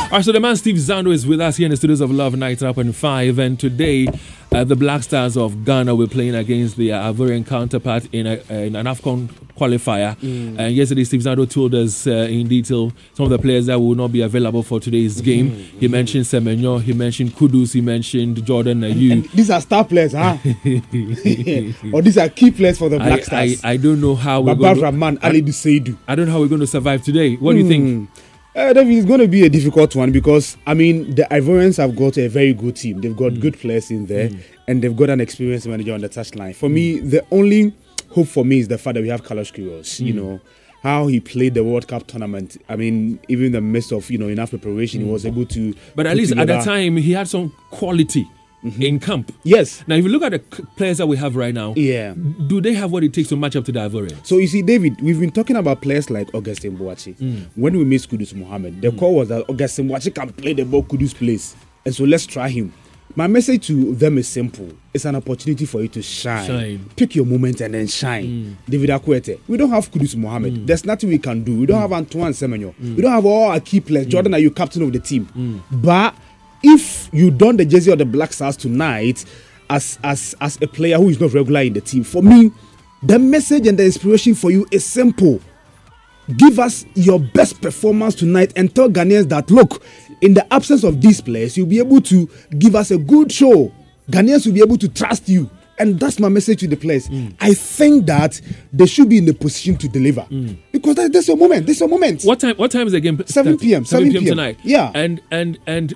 All right, so the man Steve Zando is with us here in the studios of Love 99.5, and today the Black Stars of Ghana were playing against the Ivorian counterpart in an AFCON qualifier. And yesterday, Steve Zando told us in detail some of the players that will not be available for today's game. He mentioned Semenyo, he mentioned Kudus, he mentioned Jordan Ayew. And these are star players, huh? Or these are key players for the Black Stars. I don't know how we're going to... Ali Duseidu. I don't know how we're going to survive today. What do you think? It's going to be a difficult one because, I mean, the Ivorians have got a very good team. They've got good players in there and they've got an experienced manager on the touchline. For me, the only hope for me is the fact that we have Carlos Queiroz. You know, how he played the World Cup tournament. I mean, even in the midst of, enough preparation, he was able to... But at least at that time, he had some quality. In camp. Yes. Now, if you look at the players that we have right now, do they have what it takes to match up to the Ivorians? So, you see, David, we've been talking about players like Augustin Boachi. When we missed Kudus Mohammed, the call was that Augustin Boachi can play the ball Kudus plays. And so, let's try him. My message to them is simple. It's an opportunity for you to shine. Pick your moment and then shine. David Akwete. We don't have Kudus Mohammed. There's nothing we can do. We don't have Antoine Semenyo. We don't have all our key players. Jordan, are you captain of the team? But... if you don the jersey of the Black Stars tonight as a player who is not regular in the team, for me, the message and the inspiration for you is simple. Give us your best performance tonight and tell Ghanaians that, look, in the absence of these players, you'll be able to give us a good show. Ghanaians will be able to trust you. And that's my message to the players. I think that they should be in the position to deliver. Because there's a moment. There's a moment. What time is the game? 7 p.m. 7 p.m. tonight. Yeah. And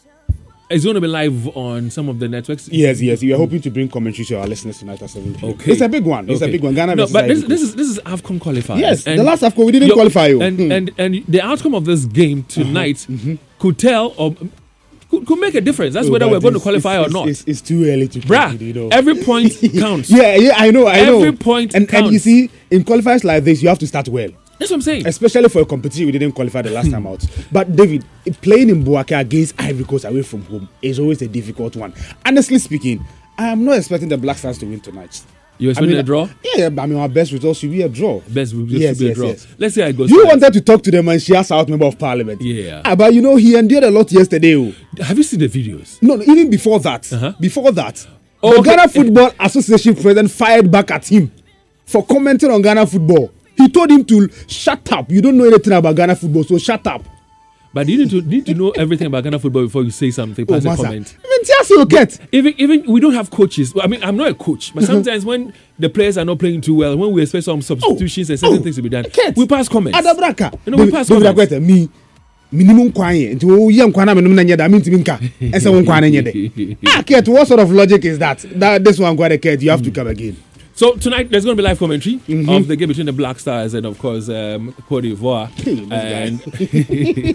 it's going to be live on some of the networks. Yes. We are hoping to bring commentary to our listeners tonight at 7 p.m. Okay. It's a big one. Ghana no, but this is AFCON qualifier. Yes, and the last AFCON we didn't qualify. And the outcome of this game tonight could tell or could make a difference. That's whether we're going to qualify or not. It's too early to predict. Every point counts. Yeah, I know. Every point counts. And you see, in qualifiers like this, you have to start well. That's what I'm saying. Especially for a competition we didn't qualify the last time out. But David, playing in Bouake against Ivory Coast away from home is always a difficult one. Honestly speaking, I am not expecting the Black Stars to win tonight. You're expecting a draw? Yeah, I mean, our best result should be a draw. Best result should be a draw. Yes. Let's see how it goes. You wanted to talk to the Manchia South Member of Parliament. Yeah. But he endured a lot yesterday. Have you seen the videos? No, even before that. Before that. Oh, the Ghana Football Association president fired back at him for commenting on Ghana football. He told him to shut up. You don't know anything about Ghana football, so shut up. But you need to know everything about Ghana football before you say something, pass a comment. Even we don't have coaches. I mean, I'm not a coach, but sometimes when the players are not playing too well, when we expect some substitutions and certain things to be done, we pass comments. Adabraka. We pass comments. Minimum kwanye nti wo ye nkwana menum na nyeda minti minka ense wo nkwana nyede. Ket, what sort of logic is that this one go Ket, you have to come again. So tonight there's going to be live commentary of the game between the Black Stars and of course Cote d'Ivoire.